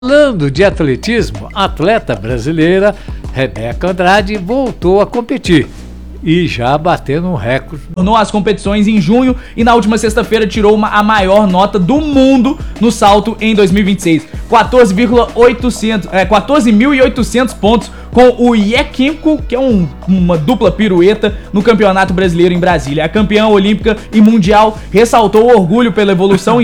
Falando de atletismo, a atleta brasileira Rebeca Andrade voltou a competir e já batendo um recorde. Tornou as competições em junho e na última sexta-feira tirou a maior nota do mundo no salto em 2026. 14.800 pontos com o Yekimko, que é uma dupla pirueta no Campeonato Brasileiro em Brasília. A campeã olímpica e mundial ressaltou o orgulho pela evolução